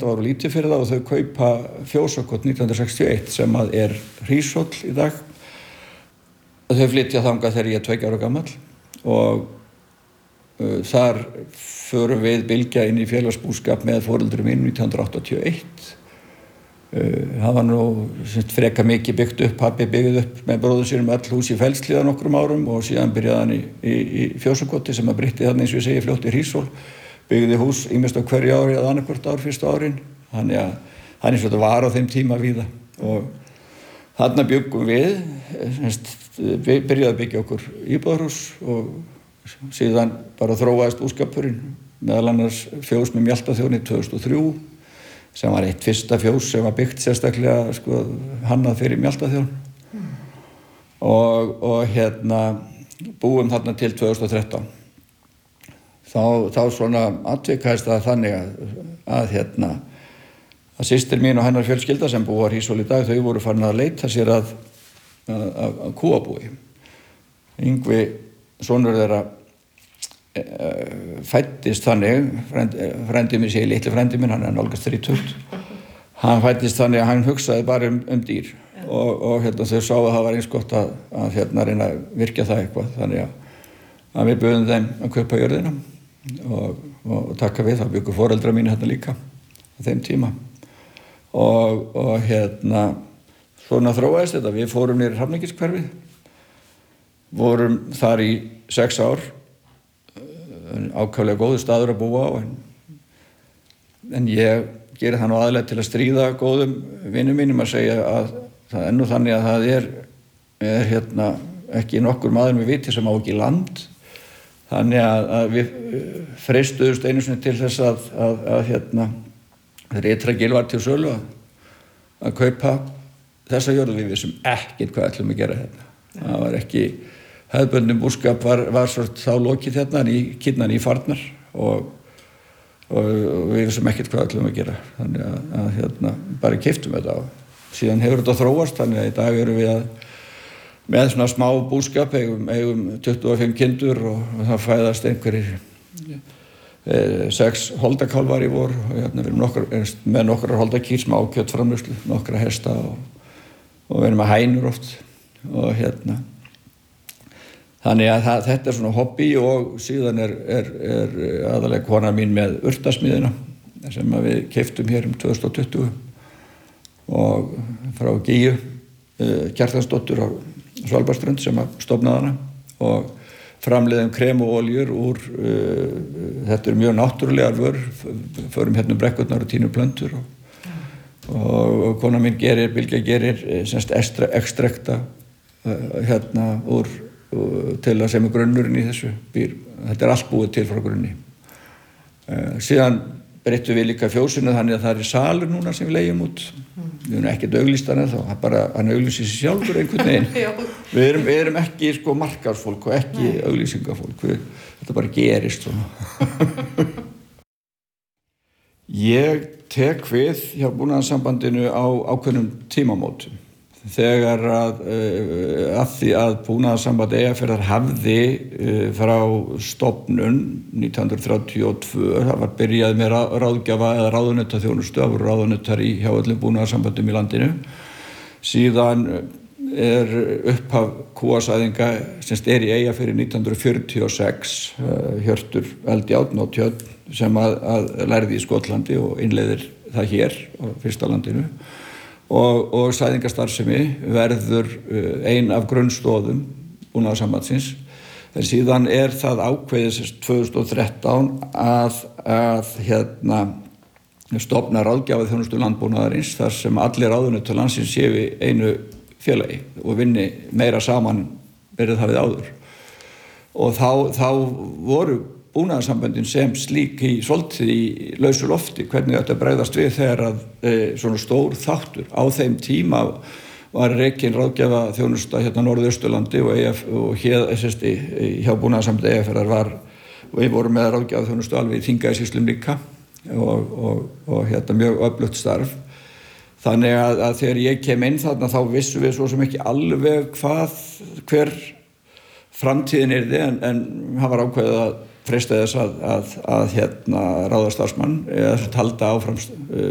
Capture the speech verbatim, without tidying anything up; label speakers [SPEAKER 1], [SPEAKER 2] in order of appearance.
[SPEAKER 1] þetta var lítið fyrir það og þau kaupa Fjósakot nítján hundruð sextíu og eitt sem að er Hríshóll í dag. Þau flytja þangað þegar ég er tveggja ára gamall og uh, þar förum við Bylgja inn í félagsbúskap með foreldrum mínum nítján hundruð áttatíu og eitt. Uh, það var nú freka mikið byggt upp, pabbi byggði upp með bróður sínum öll hús í Fellshlíð nokkrum árum og síðan byrjaði hann í, í, í Fjósakoti sem að breytti þarna eins og ég segi fljótt í Hríshóll, byggði hús ýmist á hverju ári eða annað ár fyrstu árin, þannig að hann eins og þetta var á þeim tíma víða og þarna byggum við, semst, byrjaði að byggja okkur íbúðarhús og síðan bara þróaðist búskapurinn, meðal annars fjós með Mjaltaþjóni tvö þúsund og þrjú sem var eitt fyrsta fjós sem var byggt sérstaklega sko, hannað fyrir Mjaltaþjón mm. og, og hérna búum þarna til tvö þúsund og þrettán. Þá, þá svona atvikaðist það þannig að, að hérna að systir mín og hennar fjölskylda sem búa Hríshóll í dag, þau voru farin að leita sér að, að, að, að kúabúi. Yngvi, sonur þeirra, fæddist þannig, frendi, frendi minn sé litli frendi minn, hann er nálgast þrítugt, hann fæddist þannig að hann hugsaði bara um, um dýr og, og hérna, þau sáu að það var eins gott að, að hérna, reyna að virkja það eitthvað, þannig að, að við buðum þeim að kaupa jörðina og, og, og taka við, það byggu foreldra mínu hérna líka á þeim tíma og, og hérna svona þróaðist þetta, við fórum niður í Hrafnikelshverfið, vorum þar í sex ár, ákaflega góður staður að búa á en, en ég geri það nú aðallega til að stríða góðum vinum mínum að segja að það er nú þannig að það er, er hérna, ekki nokkur maður með viti sem á ekki land þannig að, að við freistuðumst einu sinni til þess að, að, að hérna, þegar ytra gil var til sölu að, að kaupa þessa jörð við vissum ekkert hvað ætlum að gera hérna. Það var ekki hefðbundnum búskap var, var svart þá lokið hérna í kynnan í farnar og, og, og við vissum ekkert hvað ætlum að gera þannig að, að hérna, bara keyptum þetta og síðan hefur þetta þróast þannig að í dag erum við að með svona smá búskap eigum, eigum tuttugu og fimm kindur og, og það fæðast einhverjir e, sex holdakálfar í vor og hérna, við erum nokkur, með nokkrar holdakýr smá kjötframleiðslu, nokkra hesta og, og við erum að hænur oft og hérna þannig að það, þetta er svona hobby og síðan er, er, er aðalega kona mín með urtasmiðina sem við keyptum hér um tvö þúsund og tuttugu og frá Gíu uh, Kjartansdóttur á Svalbarðsströnd sem stofnaði hana og framleiðum krem og oljur úr, uh, þetta er mjög náttúrulegar vörur, förum hérna um brekkurnar og tínum plöntur og, og, og kona mín gerir, Bylgja gerir semst ekstra, ekstrekta uh, hérna úr til að sem er grunnurinn í þessu býr. Þetta er allt búið til frá grunni. Uh, síðan breyttum við líka fjósinu þannig að það er salur núna sem við leigjum út. Mm. Við erum ekkert auglýst hann ennþá, það bara hann auglýsir sig sjálfur einhvern veginn. við, erum, við erum ekki sko markaðsfólk og ekki Nei. auglýsingafólk. Við, þetta bara gerist svona. Ég tek við hjá Búnaðarsambandinu á ákveðnum tímamótum. Þegar að, að því að Búnaðarsamband Eyjafjarðar hafði frá stofnun nítján hundruð þrjátíu og tvö, það var byrjað með ráðgjafa eða ráðuneytaþjónustu, það voru ráðuneytar í hjá öllum búnaðarsambandum í landinu. Síðan er upphaf kúasæðinga sem er í Eyjafirði nítján hundruð fjörutíu og sex, Hjörtur Eldjárn og Tjörn sem að, að lærði í Skotlandi og innleiðir það hér á fyrsta landinu. Og, og sæðingastarfsemi verður ein af grunnstoðum Búnaðarsambandsins. En síðan er það ákveðið tvö þúsund og þrettán að, að hérna, stofna ráðgjafaþjónustu landbúnaðarins þar sem allir ráðuneytar landsins séu í einu félagi og vinni meira saman verið það við áður. Og þá, þá voru Búnaðarsamböndin sem slík í svolítið í lausu lofti, hvernig þetta bregðast við þegar að e, svona stór þáttur. Á þeim tíma var rekin ráðgjafaþjónusta hérna Norðausturlandi og, EF, og hér, sérst, hjá Búnaðarsambandi Eyjafjarðar var, og við vorum með ráðgjafaþjónustu alveg í Þingeyjarsýslum líka og, og, og hérna mjög öflugt starf. Þannig að, að þegar ég kem inn þarna þá vissum við svo sem ekki alveg hvað, hver framtíðin yrði en, en hann var ákveðið að freista þess að, að, að hérna ráða starfsmann eða halda áfram